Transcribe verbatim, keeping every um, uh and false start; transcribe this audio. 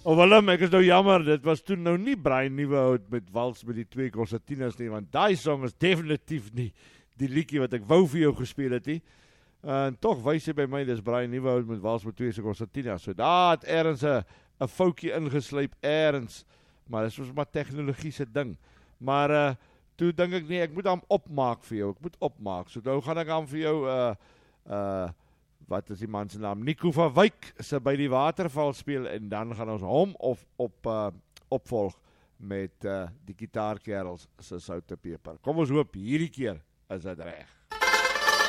Oh Willem, ek is nou jammer, dit was toen nou nie Brian Nieuwenhout met Wals met die twee Constantinas nie, want die song is definitief nie die liedjie wat ek wou vir jou gespeel het nie. En toch wys hy by my, dis Brian Nieuwenhout met Wals met twee Constantinas. So daar het ergens 'n 'n foutjie ingeslyp, ergens, maar dit is maar tegnologiese ding. Maar uh, toe dink ek nee, ek moet hom opmaak vir jou, ek moet opmaak. So nou gaan ek hom vir jou uh uh wat is die man se naam? Nico van Wyk se by die waterval speel en dan gaan ons hom of op uh, opvolg met uh, die gitaarkerels se sout en peper. Kom ons hoop hierdie keer is dit reg.